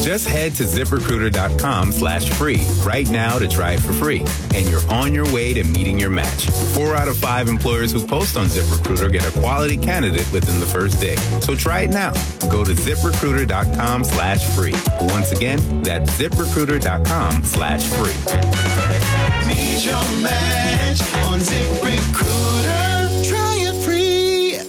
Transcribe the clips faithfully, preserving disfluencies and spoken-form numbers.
Just head to ZipRecruiter.com slash free right now to try it for free, and you're on your way to meeting your match. Four out of five employers who post on ZipRecruiter get a quality candidate within the first day. So try it now. Go to ZipRecruiter.com slash free. Once again, that's ZipRecruiter.com slash free. Meet your match on ZipRecruiter. Try it free.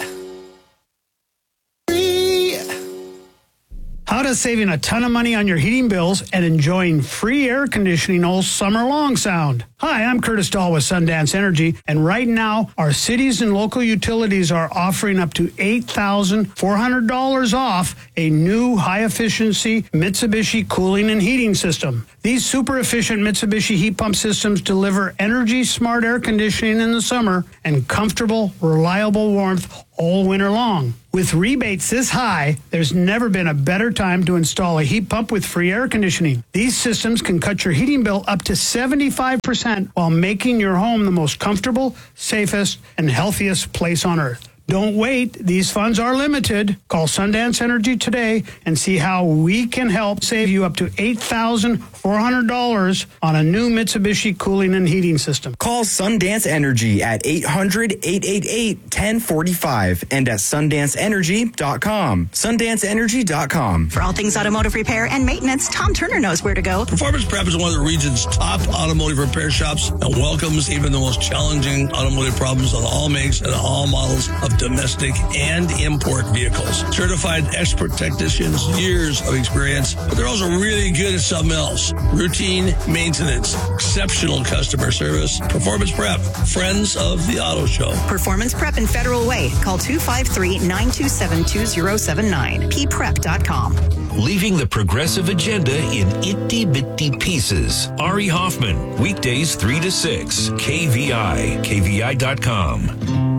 Free. How does saving a ton of money on your heating bills and enjoying free air conditioning all summer long sound? Hi, I'm Curtis Dahl with Sundance Energy, and right now, our cities and local utilities are offering up to eight thousand four hundred dollars off a new high-efficiency Mitsubishi cooling and heating system. These super-efficient Mitsubishi heat pump systems deliver energy-smart air conditioning in the summer and comfortable, reliable warmth all winter long. With rebates this high, there's never been a better time to install a heat pump with free air conditioning. These systems can cut your heating bill up to seventy-five percent while making your home the most comfortable, safest, and healthiest place on earth. Don't wait. These funds are limited. Call Sundance Energy today and see how we can help save you up to eight thousand four hundred dollars on a new Mitsubishi cooling and heating system. Call Sundance Energy at eight hundred, eight eight eight, one oh four five and at sundance energy dot com. sundance energy dot com. For all things automotive repair and maintenance, Tom Turner knows where to go. Performance Prep is one of the region's top automotive repair shops and welcomes even the most challenging automotive problems on all makes and all models of domestic and import vehicles. Certified expert technicians, years of experience, but they're also really good at something else. Routine maintenance, exceptional customer service. Performance Prep, friends of the auto show. Performance Prep in Federal Way. Call two five three, nine two seven, two zero seven nine. p prep dot com. Leaving the progressive agenda in itty-bitty pieces. Ari Hoffman, weekdays three to six. K V I, K V I dot com.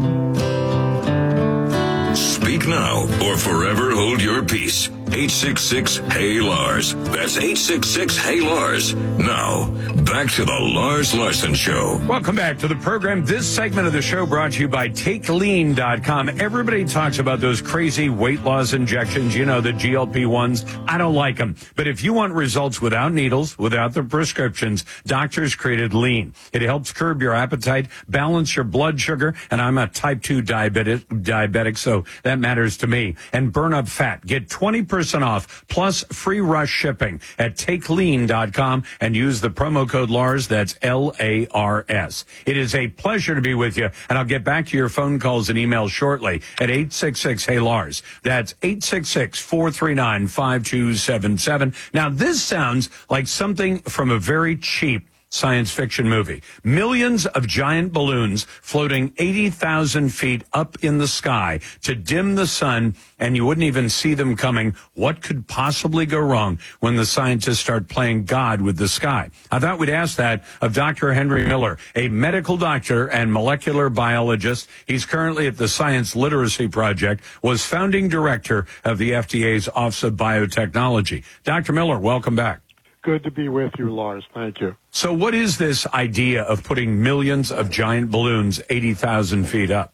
Speak now or forever hold your peace. eight six six, hey Lars. That's eight six six, hey Lars. Now, back to the Lars Larson Show. Welcome back to the program. This segment of the show brought to you by Take Lean dot com. Everybody talks about those crazy weight loss injections, you know, the G L P ones. I don't like them. But if you want results without needles, without the prescriptions, doctors created Lean. It helps curb your appetite, balance your blood sugar, and I'm a type two diabetic, diabetic, so that matters to me. And burn up fat. Get twenty percent off plus free rush shipping at Take Lean dot com and use the promo code Lars. That's L A R S. It is a pleasure to be with you, and I'll get back to your phone calls and emails shortly at eight six six, hey Lars. That's eight six six, four three nine, five two seven seven. Now, this sounds like something from a very cheap science fiction movie. Millions of giant balloons floating eighty thousand feet up in the sky to dim the sun, and you wouldn't even see them coming. What could possibly go wrong when the scientists start playing God with the sky? I thought we'd ask that of Doctor Henry Miller, a medical doctor and molecular biologist. He's currently at the Science Literacy Project, was founding director of the F D A's Office of Biotechnology. Doctor Miller, welcome back. Good to be with you, Lars. Thank you. So what is this idea of putting millions of giant balloons eighty thousand feet up?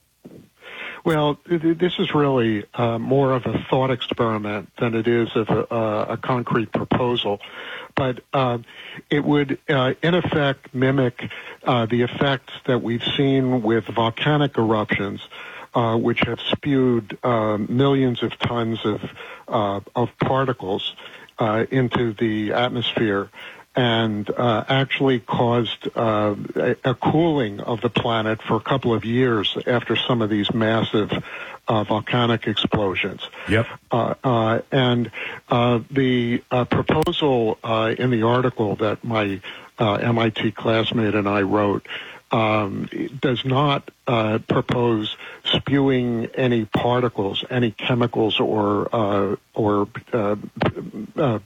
Well, this is really uh, more of a thought experiment than it is of a, uh, a concrete proposal. But uh, it would, uh, in effect, mimic uh, the effects that we've seen with volcanic eruptions, uh, which have spewed uh, millions of tons of, uh, of particles Uh, into the atmosphere and uh, actually caused uh, a, a cooling of the planet for a couple of years after some of these massive uh, volcanic explosions. Yep. Uh, uh, and uh, the uh, proposal uh, in the article that my uh, M I T classmate and I wrote um, does not uh, propose spewing any particles, any chemicals or uh, or uh, uh,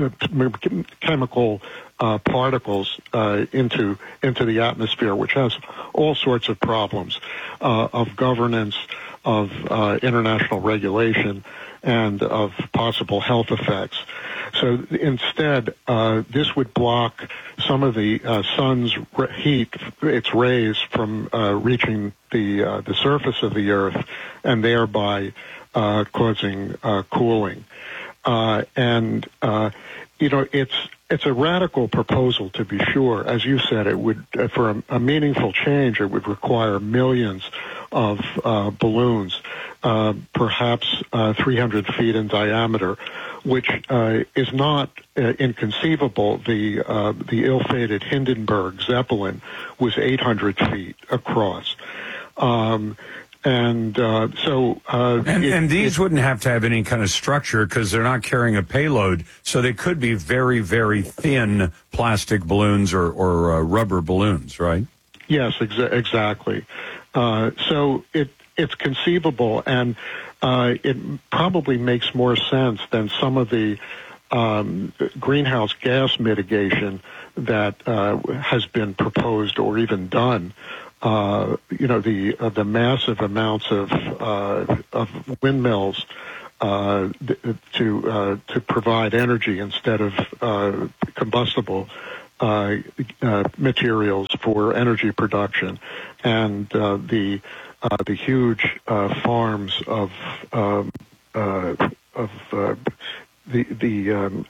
chemical uh, particles uh, into into the atmosphere, which has all sorts of problems uh, of governance, of uh, international regulation, and of possible health effects. So instead, uh, this would block some of the uh, sun's heat, its rays, from uh, reaching the uh, the surface of the Earth, and thereby uh, causing uh, cooling. Uh, and uh, you know, it's it's a radical proposal, to be sure. As you said, it would uh, for a, a meaningful change, it would require millions of uh, balloons, uh, perhaps uh, three hundred feet in diameter, which uh, is not uh, inconceivable. The uh, the ill-fated Hindenburg Zeppelin was eight hundred feet across. Um, And uh, so, uh, and, it, and these it, wouldn't have to have any kind of structure because they're not carrying a payload. So they could be very, very thin plastic balloons or, or uh, rubber balloons, right? Yes, exa- exactly. Uh, so it it's conceivable, and uh, it probably makes more sense than some of the um, greenhouse gas mitigation that uh, has been proposed or even done. Uh, you know, the uh, the massive amounts of uh, of windmills uh, th- to uh, to provide energy instead of uh, combustible uh, uh, materials for energy production, and uh, the uh, the huge uh, farms of um, uh, of uh, the the um,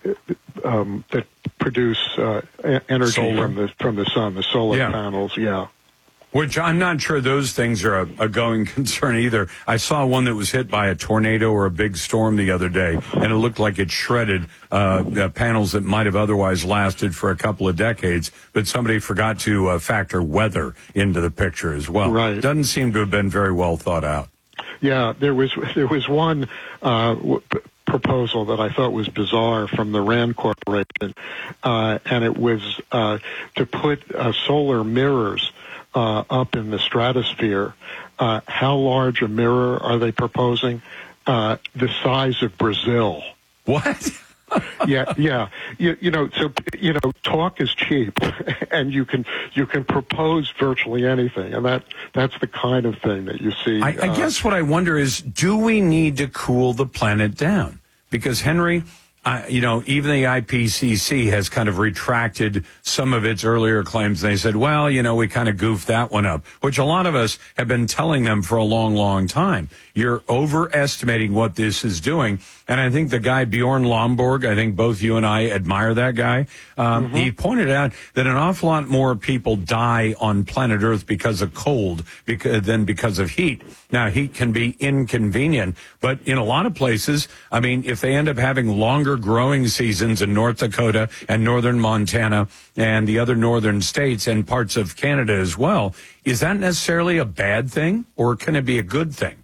um, that produce uh, energy Solar. from the from the sun, the solar Yeah. panels. Yeah. Which I'm not sure those things are a, a going concern either. I saw one that was hit by a tornado or a big storm the other day, and it looked like it shredded uh, uh, panels that might have otherwise lasted for a couple of decades, but somebody forgot to uh, factor weather into the picture as well. Right. Doesn't seem to have been very well thought out. Yeah, there was there was one uh, w- p- proposal that I thought was bizarre from the Rand Corporation, uh, and it was uh, to put uh, solar mirrors Uh, up in the stratosphere. Uh, how large a mirror are they proposing? Uh, the size of Brazil. What? yeah, yeah. You, you know, so you know, talk is cheap, and you can you can propose virtually anything, and that that's the kind of thing that you see. I, I uh, guess what I wonder is, do we need to cool the planet down? Because, Henry, Uh, you know, even the I P C C has kind of retracted some of its earlier claims. They said, well, you know, we kind of goofed that one up, which a lot of us have been telling them for a long, long time. You're overestimating what this is doing. And I think the guy, Bjorn Lomborg, I think both you and I admire that guy. Um, Mm-hmm. He pointed out that an awful lot more people die on planet Earth because of cold because, than because of heat. Now, heat can be inconvenient, but in a lot of places, I mean, if they end up having longer growing seasons in North Dakota and northern Montana and the other northern states and parts of Canada as well, is that necessarily a bad thing, or can it be a good thing?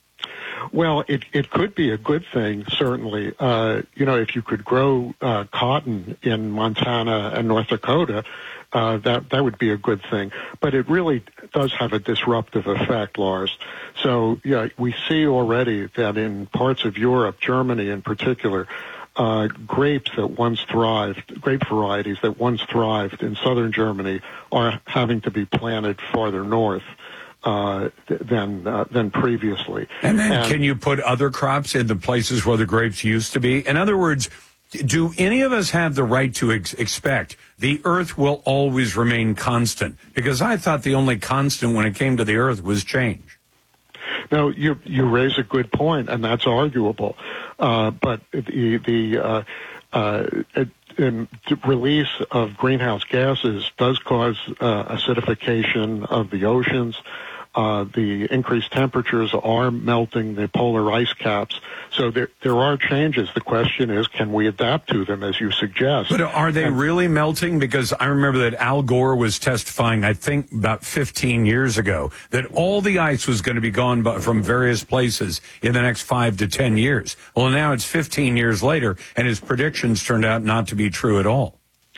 Well, it, it could be a good thing, certainly. Uh, you know, if you could grow uh, cotton in Montana and North Dakota, uh, that that would be a good thing. But it really does have a disruptive effect, Lars. So, yeah, we see already that in parts of Europe, Germany in particular, uh, grapes that once thrived, grape varieties that once thrived in southern Germany are having to be planted farther north. Uh, than uh, than previously. And then and, can you put other crops in the places where the grapes used to be? In other words, do any of us have the right to ex- expect the earth will always remain constant? Because I thought the only constant when it came to the earth was change. No, you you raise a good point, and that's arguable. Uh, but the the uh, uh, the release of greenhouse gases does cause uh, acidification of the oceans. Uh, the increased temperatures are melting the polar ice caps. So there there are changes. The question is, can we adapt to them, as you suggest? But are they and, really melting? Because I remember that Al Gore was testifying, I think about fifteen years ago, that all the ice was going to be gone from various places in the next five to ten years. Well, now it's fifteen years later, and his predictions turned out not to be true at all.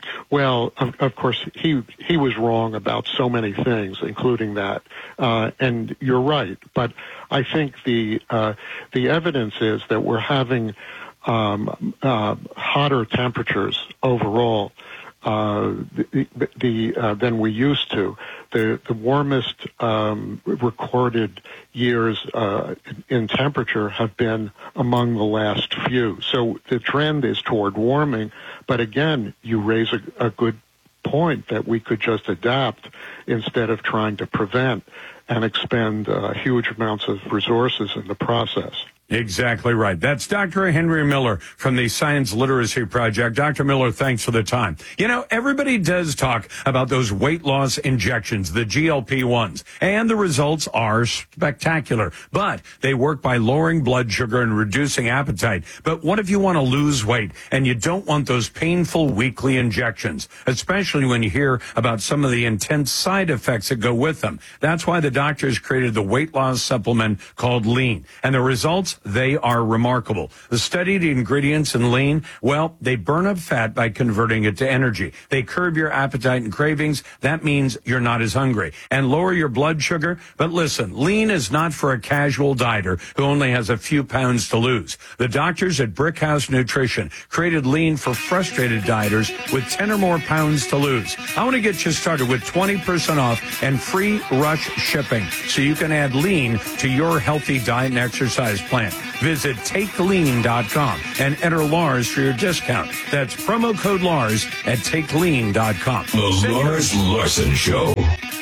Well, of, of course, he he was wrong about so many things, including that. Uh, and you're right. But I think the uh, the evidence is that we're having um, uh, hotter temperatures overall uh, the, the uh, than we used to. The the warmest um, recorded years uh, in temperature have been among the last few. So the trend is toward warming. But again, you raise a, a good point that we could just adapt instead of trying to prevent and expend uh, huge amounts of resources in the process. Exactly right. That's Doctor Henry Miller from the Science Literacy Project. Doctor Miller, thanks for the time. You know, everybody does talk about those weight loss injections, the G L P ones, and the results are spectacular. But they work by lowering blood sugar and reducing appetite. But what if you want to lose weight and you don't want those painful weekly injections, especially when you hear about some of the intense side effects that go with them? That's why the doctors created the weight loss supplement called Lean. And the results, they are remarkable. The studied ingredients in Lean, well, they burn up fat by converting it to energy. They curb your appetite and cravings. That means you're not as hungry. And lower your blood sugar. But listen, Lean is not for a casual dieter who only has a few pounds to lose. The doctors at Brickhouse Nutrition created Lean for frustrated dieters with ten or more pounds to lose. I want to get you started with twenty percent off and free rush shipping so you can add Lean to your healthy diet and exercise plan. Visit take lean dot com and enter Lars for your discount. That's promo code Lars at take lean dot com. The Lars Larson Show.